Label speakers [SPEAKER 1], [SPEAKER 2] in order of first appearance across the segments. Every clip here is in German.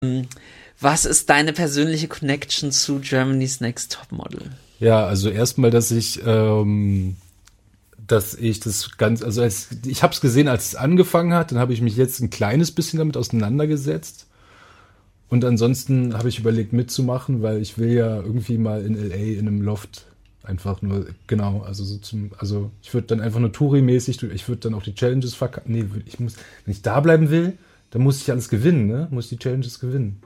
[SPEAKER 1] Was ist deine persönliche Connection zu Germany's Next Topmodel?
[SPEAKER 2] Ja, also erstmal, dass ich das ganz, also ich habe es gesehen, als es angefangen hat, dann habe ich mich jetzt ein kleines bisschen damit auseinandergesetzt und ansonsten habe ich überlegt mitzumachen, weil ich will ja irgendwie mal in LA in einem Loft einfach nur, genau, also ich würde dann einfach nur Touri-mäßig, ich würde dann auch die Challenges wenn ich da bleiben will, dann muss ich alles gewinnen, ne? Muss die Challenges gewinnen.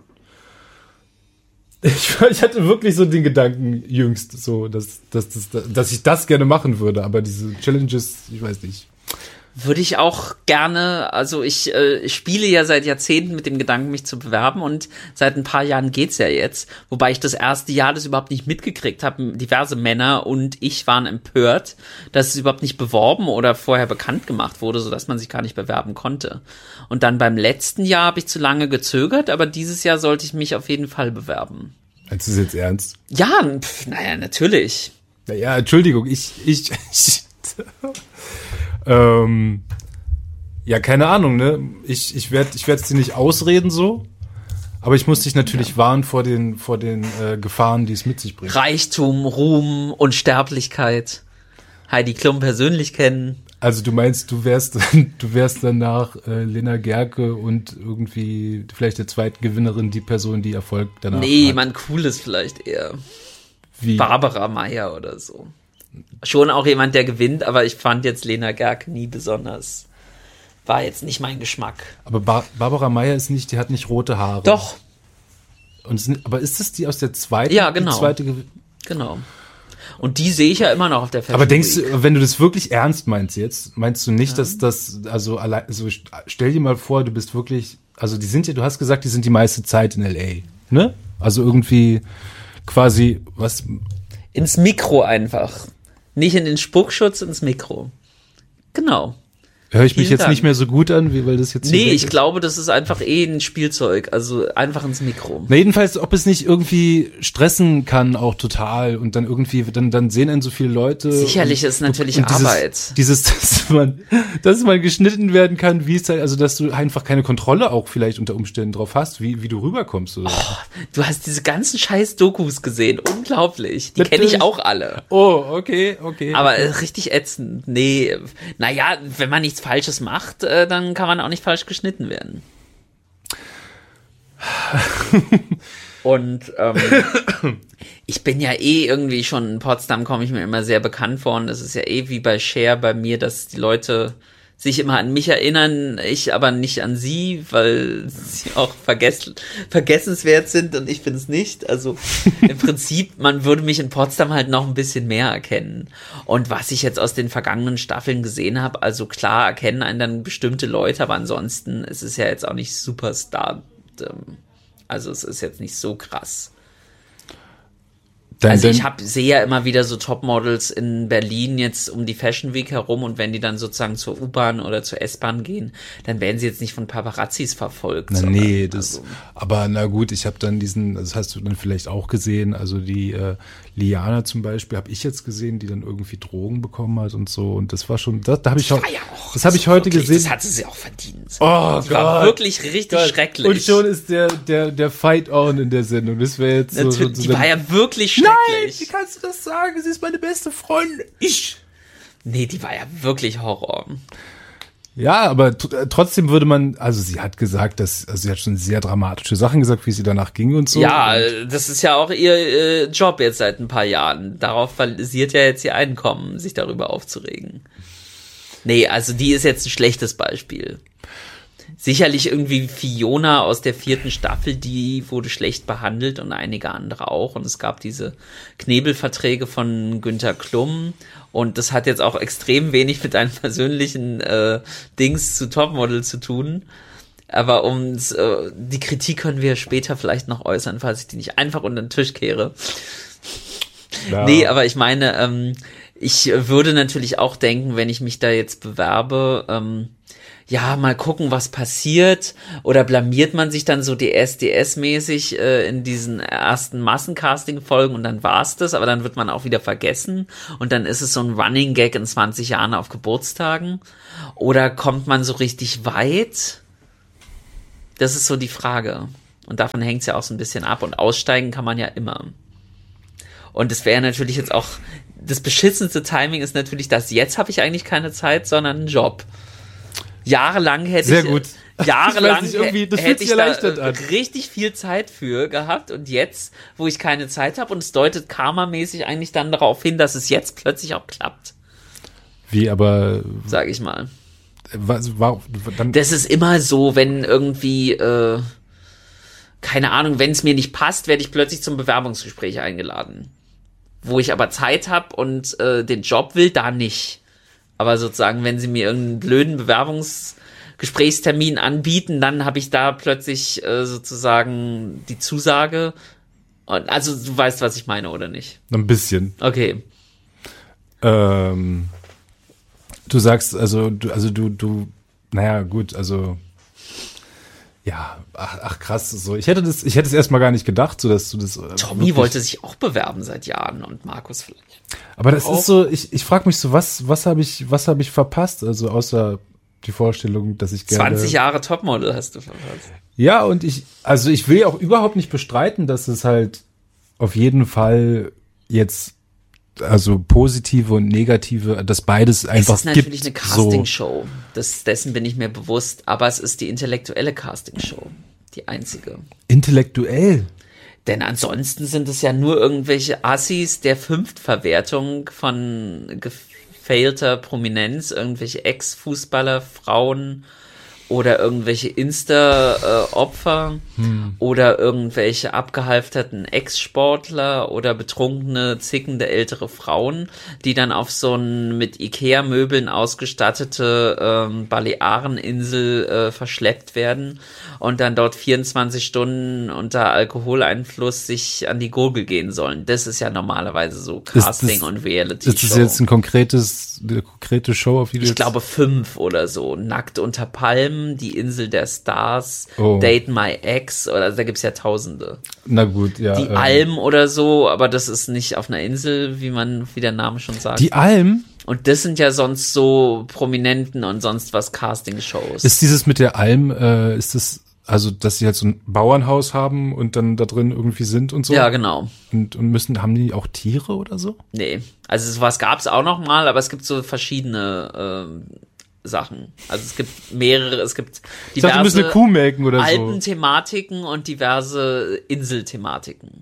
[SPEAKER 2] Ich hatte wirklich so den Gedanken jüngst, so, dass ich das gerne machen würde, aber diese Challenges, ich weiß nicht.
[SPEAKER 1] Würde ich auch gerne, also ich spiele ja seit Jahrzehnten mit dem Gedanken, mich zu bewerben und seit ein paar Jahren geht's ja jetzt, wobei ich das erste Jahr das überhaupt nicht mitgekriegt habe. Diverse Männer und ich waren empört, dass es überhaupt nicht beworben oder vorher bekannt gemacht wurde, sodass man sich gar nicht bewerben konnte. Und dann beim letzten Jahr habe ich zu lange gezögert, aber dieses Jahr sollte ich mich auf jeden Fall bewerben.
[SPEAKER 2] Meinst du es jetzt ernst?
[SPEAKER 1] Ja, naja, natürlich.
[SPEAKER 2] Naja, Entschuldigung, ja, keine Ahnung, ne? Ich werde es dir nicht ausreden so, aber ich muss dich natürlich warnen vor den Gefahren, die es mit sich bringt.
[SPEAKER 1] Reichtum, Ruhm, Unsterblichkeit. Heidi Klum persönlich kennen.
[SPEAKER 2] Also du meinst, du wärst danach Lena Gerke und irgendwie vielleicht der zweiten Gewinnerin die Person, die Erfolg danach hat?
[SPEAKER 1] Nee, man cooles vielleicht eher. Wie? Barbara Meyer oder so. Schon auch jemand, der gewinnt, aber ich fand jetzt Lena Gerke nie besonders. War jetzt nicht mein Geschmack.
[SPEAKER 2] Aber Barbara Meyer die hat nicht rote Haare.
[SPEAKER 1] Doch.
[SPEAKER 2] Aber ist das die aus der zweiten?
[SPEAKER 1] Ja, genau.
[SPEAKER 2] Die zweite
[SPEAKER 1] genau. Und die sehe ich ja immer noch auf der Fashion
[SPEAKER 2] Aber denkst
[SPEAKER 1] Week.
[SPEAKER 2] du, wenn du das wirklich ernst meinst jetzt, meinst du nicht, dass das, also allein, so stell dir mal vor, du bist wirklich, also du hast gesagt, die sind die meiste Zeit in LA, ne? Also irgendwie quasi, was?
[SPEAKER 1] Ins Mikro einfach. Nicht in den Spuckschutz, ins Mikro. Genau.
[SPEAKER 2] Höre ich mich jetzt nicht mehr so gut an, weil das jetzt
[SPEAKER 1] Nee, ich glaube, das ist einfach ein Spielzeug. Also einfach ins Mikro.
[SPEAKER 2] Na jedenfalls, ob es nicht irgendwie stressen kann auch total und dann irgendwie, dann sehen einen so viele Leute.
[SPEAKER 1] Sicherlich ist natürlich Arbeit.
[SPEAKER 2] Dass man geschnitten werden kann, wie es halt, also dass du einfach keine Kontrolle auch vielleicht unter Umständen drauf hast, wie du rüberkommst. Oder?
[SPEAKER 1] Oh, du hast diese ganzen scheiß Dokus gesehen. Unglaublich. Die kenne ich auch alle.
[SPEAKER 2] Oh, okay.
[SPEAKER 1] Aber richtig ätzend. Nee, naja, wenn man nichts Falsches macht, dann kann man auch nicht falsch geschnitten werden. Und ich bin ja irgendwie schon in Potsdam, komme ich mir immer sehr bekannt vor. Und das ist ja wie bei Cher bei mir, dass die Leute sich immer an mich erinnern, ich aber nicht an sie, weil sie auch vergessenswert sind und ich bin es nicht. Also im Prinzip, man würde mich in Potsdam halt noch ein bisschen mehr erkennen. Und was ich jetzt aus den vergangenen Staffeln gesehen habe, also klar erkennen einen dann bestimmte Leute, aber ansonsten ist es ja jetzt auch nicht Superstar. Also es ist jetzt nicht so krass. Also ich sehe ja immer wieder so Topmodels in Berlin jetzt um die Fashion Week herum und wenn die dann sozusagen zur U-Bahn oder zur S-Bahn gehen, dann werden sie jetzt nicht von Paparazzis verfolgt.
[SPEAKER 2] Nee, aber na gut, ich habe dann das hast du dann vielleicht auch gesehen, also die Liana zum Beispiel habe ich jetzt gesehen, die dann irgendwie Drogen bekommen hat und so und das war schon, das habe ich heute gesehen.
[SPEAKER 1] Das hatte sie auch verdient.
[SPEAKER 2] Oh
[SPEAKER 1] Gott. War wirklich richtig schrecklich.
[SPEAKER 2] Und schon ist der Fight on in der Sendung, das wäre jetzt so
[SPEAKER 1] die war ja wirklich schrecklich.
[SPEAKER 2] Nein, wie kannst du das sagen? Sie ist meine beste Freundin.
[SPEAKER 1] Nee, die war ja wirklich Horror.
[SPEAKER 2] Ja, aber trotzdem würde man, also sie hat gesagt, sie hat schon sehr dramatische Sachen gesagt, wie sie danach ging und so.
[SPEAKER 1] Ja, das ist ja auch ihr Job jetzt seit ein paar Jahren. Darauf basiert ja jetzt ihr Einkommen, sich darüber aufzuregen. Nee, also die ist jetzt ein schlechtes Beispiel. Sicherlich irgendwie Fiona aus der 4. Staffel, die wurde schlecht behandelt und einige andere auch. Und es gab diese Knebelverträge von Günther Klum. Und das hat jetzt auch extrem wenig mit einem persönlichen Dings zu Topmodel zu tun. Aber die Kritik können wir später vielleicht noch äußern, falls ich die nicht einfach unter den Tisch kehre. Ja. Nee, aber ich meine, ich würde natürlich auch denken, wenn ich mich da jetzt bewerbe, ja, mal gucken, was passiert. Oder blamiert man sich dann so DSDS-mäßig in diesen ersten Massencasting-Folgen und dann war's das, aber dann wird man auch wieder vergessen und dann ist es so ein Running Gag in 20 Jahren auf Geburtstagen. Oder kommt man so richtig weit? Das ist so die Frage. Und davon hängt es ja auch so ein bisschen ab. Und aussteigen kann man ja immer. Und es wäre natürlich jetzt auch, das beschissenste Timing ist natürlich, dass jetzt habe ich eigentlich keine Zeit, sondern einen Job. Jahrelang hätte
[SPEAKER 2] Sehr gut.
[SPEAKER 1] Jahrelang
[SPEAKER 2] Ich weiß nicht, das
[SPEAKER 1] hätte ich da
[SPEAKER 2] an.
[SPEAKER 1] richtig viel Zeit für gehabt und jetzt, wo ich keine Zeit habe und es deutet karmamäßig eigentlich dann darauf hin, dass es jetzt plötzlich auch klappt.
[SPEAKER 2] Wie, aber...
[SPEAKER 1] Sag ich mal.
[SPEAKER 2] Dann
[SPEAKER 1] Das ist immer so, wenn irgendwie, keine Ahnung, wenn es mir nicht passt, werde ich plötzlich zum Bewerbungsgespräch eingeladen. Wo ich aber Zeit habe und den Job will, da nicht. Aber sozusagen, wenn sie mir irgendeinen blöden Bewerbungsgesprächstermin anbieten, dann habe ich da plötzlich sozusagen die Zusage. Und, also du weißt, was ich meine, oder nicht?
[SPEAKER 2] ein bisschen.
[SPEAKER 1] Okay.
[SPEAKER 2] Du sagst, naja, gut, also ja, ach krass, so. Ich hätte es erstmal gar nicht gedacht, so dass du das.
[SPEAKER 1] Tommy wollte sich auch bewerben seit Jahren und Markus vielleicht.
[SPEAKER 2] Aber das ist so, ich frage mich so, was habe ich verpasst? Also außer die Vorstellung, dass ich gerne
[SPEAKER 1] 20 Jahre Topmodel hast du verpasst.
[SPEAKER 2] Ja, und ich will auch überhaupt nicht bestreiten, dass es halt auf jeden Fall jetzt also positive und negative, dass beides einfach gibt.
[SPEAKER 1] Es ist natürlich eine Castingshow. Dessen bin ich mir bewusst, aber es ist die intellektuelle Castingshow. Die einzige.
[SPEAKER 2] Intellektuell?
[SPEAKER 1] Denn ansonsten sind es ja nur irgendwelche Assis der Fünftverwertung von gefailter Prominenz, irgendwelche Ex-Fußballer, Frauen oder irgendwelche Insta-Opfer oder irgendwelche abgehalfterten Ex-Sportler oder betrunkene, zickende ältere Frauen, die dann auf so ein mit Ikea-Möbeln ausgestattete Baleareninsel verschleppt werden und dann dort 24 Stunden unter Alkoholeinfluss sich an die Gurgel gehen sollen. Das ist ja normalerweise so Casting und Reality-Show.
[SPEAKER 2] Ist das jetzt eine konkrete Show, auf die du
[SPEAKER 1] Ich glaube 5 oder so. Nackt unter Palmen, die Insel der Stars,
[SPEAKER 2] Oh.
[SPEAKER 1] Date My Ex, oder da gibt's ja Tausende.
[SPEAKER 2] Na gut, ja.
[SPEAKER 1] Die Alm oder so, aber das ist nicht auf einer Insel, wie der Name schon sagt.
[SPEAKER 2] Die Alm?
[SPEAKER 1] Und das sind ja sonst so Prominenten und sonst was Casting-Shows.
[SPEAKER 2] Ist dieses mit der Alm, ist das, also, dass sie halt so ein Bauernhaus haben und dann da drin irgendwie sind und so?
[SPEAKER 1] Ja, genau.
[SPEAKER 2] Und haben die auch Tiere oder so?
[SPEAKER 1] Nee, also sowas gab's auch noch mal, aber es gibt so verschiedene Sachen. Also es gibt mehrere, es gibt
[SPEAKER 2] Ich dachte, du müssen eine Kuh melken oder so.
[SPEAKER 1] Alpenthematiken und diverse Inselthematiken.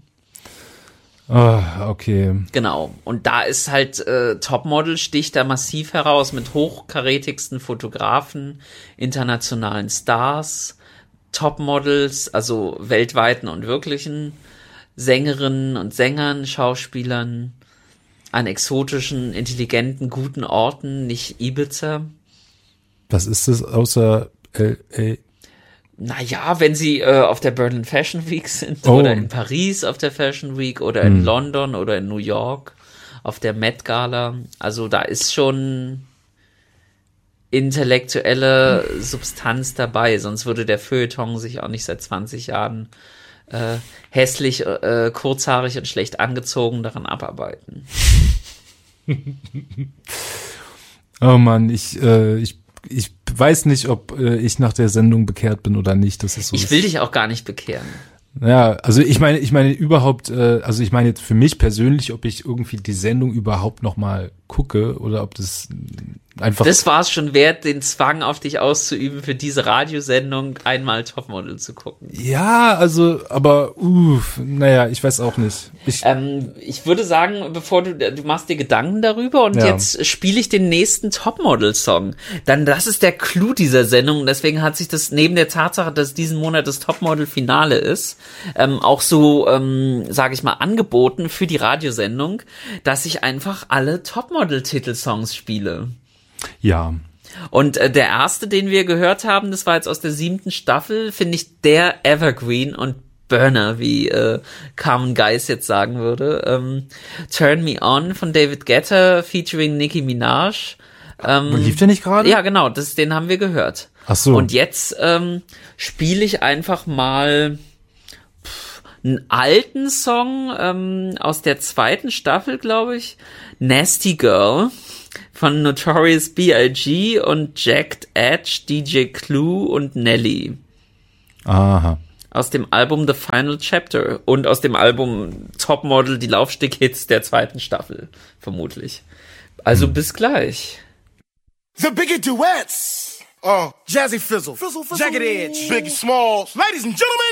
[SPEAKER 2] Ah, okay.
[SPEAKER 1] Genau. Und da ist halt Topmodel sticht da massiv heraus mit hochkarätigsten Fotografen, internationalen Stars, Topmodels, also weltweiten und wirklichen Sängerinnen und Sängern, Schauspielern, an exotischen, intelligenten, guten Orten, nicht Ibiza.
[SPEAKER 2] Was ist das außer L.A.?
[SPEAKER 1] Naja, wenn sie auf der Berlin Fashion Week sind
[SPEAKER 2] Oh.
[SPEAKER 1] oder in Paris auf der Fashion Week oder in London oder in New York auf der Met Gala. Also da ist schon intellektuelle Substanz dabei, sonst würde der Feuilleton sich auch nicht seit 20 Jahren hässlich, kurzhaarig und schlecht angezogen daran abarbeiten.
[SPEAKER 2] Oh Mann, ich weiß nicht, ob ich nach der Sendung bekehrt bin oder nicht. Das ist so.
[SPEAKER 1] Ich will dich auch gar nicht bekehren.
[SPEAKER 2] Ja, also ich meine überhaupt, also ich meine jetzt für mich persönlich, ob ich irgendwie die Sendung überhaupt noch mal gucke oder ob das einfach.
[SPEAKER 1] Das war es schon wert, den Zwang auf dich auszuüben, für diese Radiosendung einmal Topmodel zu gucken.
[SPEAKER 2] Ja, also, aber, naja, ich weiß auch nicht.
[SPEAKER 1] Ich würde sagen, bevor du machst dir Gedanken darüber und
[SPEAKER 2] Ja.
[SPEAKER 1] jetzt spiele ich den nächsten Topmodel-Song. Dann, das ist der Clou dieser Sendung und deswegen hat sich das neben der Tatsache, dass diesen Monat das Topmodel-Finale ist, auch so, sage ich mal, angeboten für die Radiosendung, dass ich einfach alle Topmodel-Titelsongs spiele.
[SPEAKER 2] Ja.
[SPEAKER 1] Und der erste, den wir gehört haben, das war jetzt aus der 7. Staffel, finde ich der Evergreen und Burner, wie Carmen Geis jetzt sagen würde. Turn Me On von David Guetta featuring Nicki Minaj.
[SPEAKER 2] Lief der nicht gerade?
[SPEAKER 1] Ja, genau, den haben wir gehört.
[SPEAKER 2] Ach so.
[SPEAKER 1] Und jetzt spiele ich einfach mal einen alten Song aus der 2. Staffel, glaube ich. Nasty Girl von Notorious B.I.G. und Jacked Edge, DJ Clue und Nelly.
[SPEAKER 2] Aha.
[SPEAKER 1] Aus dem Album The Final Chapter und aus dem Album Topmodel, die Laufsteg-Hits der 2. Staffel, vermutlich. Also bis gleich.
[SPEAKER 3] The Biggie Duets. Jazzy Fizzle. Jagged Edge. Biggie Smalls. Ladies and gentlemen.